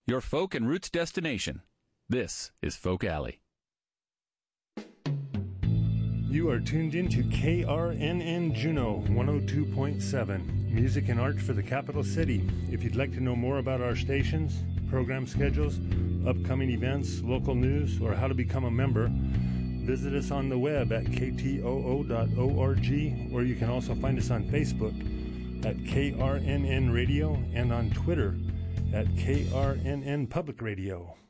your folk and roots destination. This is Folk Alley. You are tuned into KRNN Juneau 102.7, music and art for the capital city. If you'd like to know more about our stations, program schedules, upcoming events, local news, or how to become a member, visit us on the web at ktoo.org, or you can also find us on Facebook at KRNN Radio and on Twitter at KRNN Public Radio.